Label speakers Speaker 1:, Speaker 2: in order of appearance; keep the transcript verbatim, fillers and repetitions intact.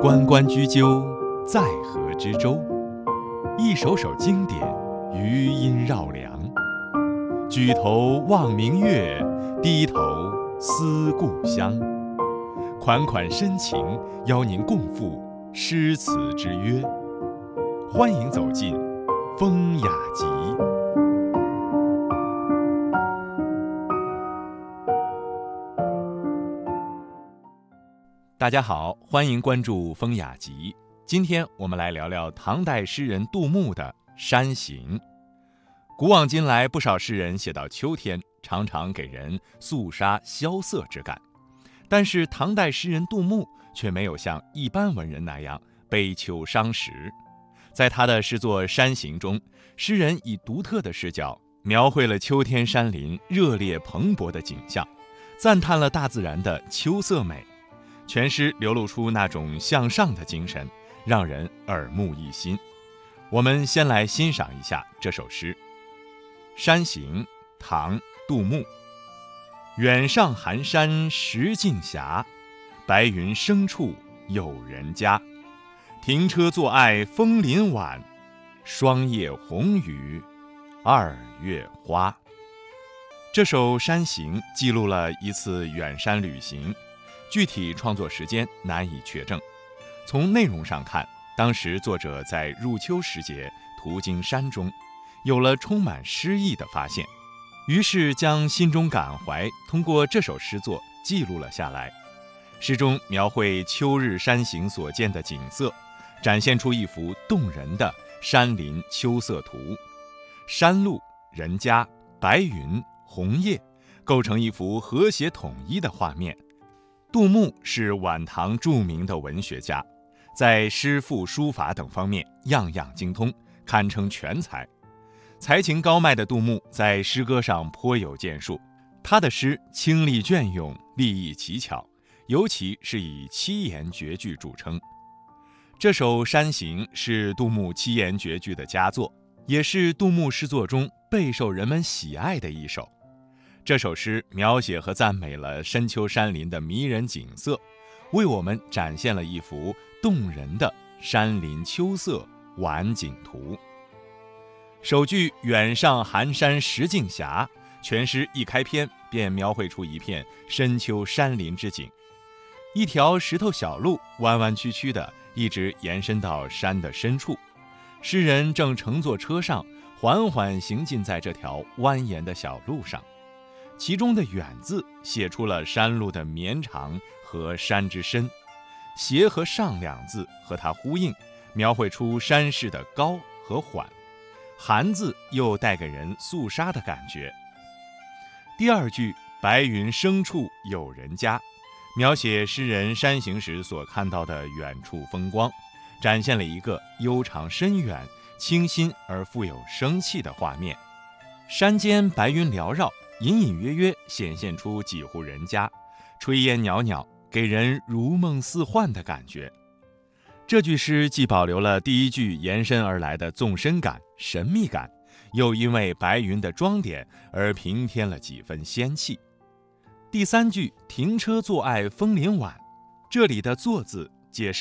Speaker 1: 关关雎鸠，在河之洲。一首首经典，余音绕梁。举头望明月，低头思故乡。款款深情，邀您共赴诗词之约。欢迎走进风雅集。大家好，欢迎关注风雅集。今天我们来聊聊唐代诗人杜牧的《山行》。古往今来，不少诗人写到秋天，常常给人肃杀萧瑟之感。但是唐代诗人杜牧却没有像一般文人那样悲秋伤时。在他的诗作《山行》中，诗人以独特的视角描绘了秋天山林热烈蓬勃的景象，赞叹了大自然的秋色美。全诗流露出那种向上的精神，让人耳目一新。我们先来欣赏一下这首诗。《山行》唐·杜牧。远上寒山石径斜，白云深处有人家。停车坐爱枫林晚，霜叶红于二月花。这首《山行》记录了一次远山旅行，具体创作时间难以确证。从内容上看，当时作者在入秋时节途经山中，有了充满诗意的发现，于是将心中感怀通过这首诗作记录了下来。诗中描绘秋日山行所见的景色，展现出一幅动人的山林秋色图。山路、人家、白云、红叶构成一幅和谐统一的画面。杜牧是晚唐著名的文学家，在诗赋书法等方面样样精通，堪称全才。才情高迈的杜牧在诗歌上颇有建树，他的诗清丽隽永，立意奇巧，尤其是以七言绝句著称。这首《山行》是杜牧七言绝句的佳作，也是杜牧诗作中备受人们喜爱的一首。这首诗描写和赞美了深秋山林的迷人景色，为我们展现了一幅动人的山林秋色晚景图。首句远上寒山石径斜，全诗一开篇便描绘出一片深秋山林之景。一条石头小路弯弯曲曲的一直延伸到山的深处，诗人正乘坐车上缓缓行进在这条蜿蜒的小路上。其中的远字写出了山路的绵长和山之深，斜和上两字和它呼应，描绘出山势的高和缓。寒字又带给人肃杀的感觉。第二句白云深处有人家，描写诗人山行时所看到的远处风光，展现了一个悠长深远、清新而富有生气的画面。山间白云缭绕，隐隐约约显现出几户人家，炊烟袅袅，给人如梦似幻的感觉。这句诗既保留了第一句延伸而来的纵深感、神秘感，又因为白云的装点而平添了几分仙气。第三句停车坐爱枫林晚，这里的坐字解释